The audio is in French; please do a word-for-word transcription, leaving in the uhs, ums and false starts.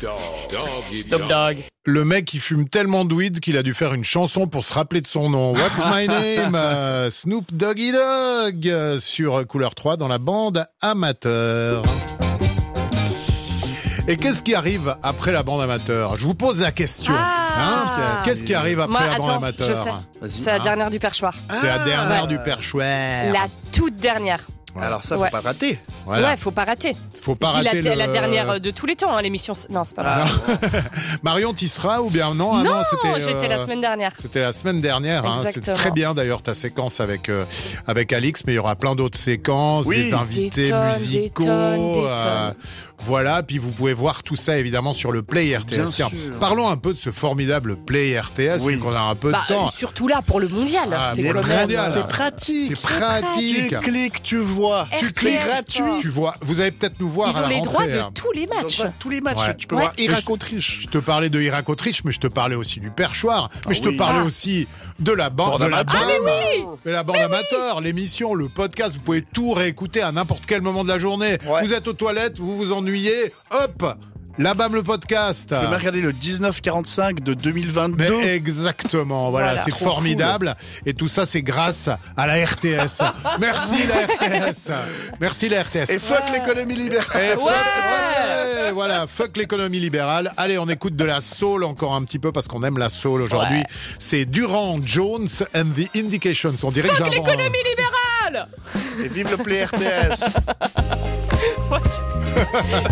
Snoop Dogg. Le mec, il fume tellement de weed qu'il a dû faire une chanson pour se rappeler de son nom. What's my name? euh, Snoop Doggy Dogg euh, sur Couleur trois dans la bande amateur. Et qu'est-ce qui arrive après la bande amateur? Je vous pose la question. Ah. Hein qu'est-ce qui arrive après Moi, la bande attends, amateur? je sais. C'est la dernière du perchoir. C'est la dernière Ouais. du perchoir. La toute dernière. Ouais. Alors ça, faut Ouais. pas rater. Voilà. Ouais, faut pas rater. Faut pas Je dis rater la, le... la dernière de tous les temps, hein, l'émission. Non, c'est pas vrai. Ah, Marion, t'y seras ou bien non? Ah non, c'était, j'étais euh, la semaine dernière. C'était la semaine dernière. Hein. C'est Exactement. très bien d'ailleurs ta séquence avec euh, avec Alix, mais il y aura plein d'autres séquences, Oui. des invités Des tonnes, musicaux. des tonnes, des euh, tonnes. Voilà, puis vous pouvez voir tout ça évidemment sur le Play R T S. Bien Tiens, sûr. parlons un peu de ce formidable Play R T S, Oui. vu qu'on a un peu Bah, de temps. euh, surtout là pour le mondial. Ah, c'est mais quand le même- mondial, c'est pratique. C'est pratique. Tu cliques, tu vois. R T S C'est gratuit. Sport. Tu vois, vous allez peut-être nous voir Ils à ont la les droits rentrée. de hein. tous les Ils ont matchs. pas tous les matchs. Ouais. Tu peux Ouais. voir Mais Irak je- Autriche. Je te parlais de Irak Autriche, mais je te parlais aussi du perchoir, mais Ah je te oui. parlais Ah. aussi de la bande, Bande de la amateur. bande, Ah, mais mais la bande amateur, l'émission, le podcast, vous pouvez tout réécouter à n'importe quel moment de la journée. Ouais. Vous êtes aux toilettes, vous vous ennuyez, hop, la B A M le podcast. Tu peux même regarder le dix-neuf quarante-cinq de deux mille vingt-deux. Mais exactement, voilà, Voilà. c'est Trop formidable. Et tout ça, c'est grâce à la R T S. Merci la R T S. Merci la R T S. Et fuck l'économie libérale. Et fuck- Ouais. ouais, voilà, fuck l'économie libérale. Allez, on écoute de la soul encore un petit peu parce qu'on aime la soul aujourd'hui. Ouais. C'est Durand Jones and the Indications. On dirait que j'ai un L'économie libérale. Et vive le Play R T S. What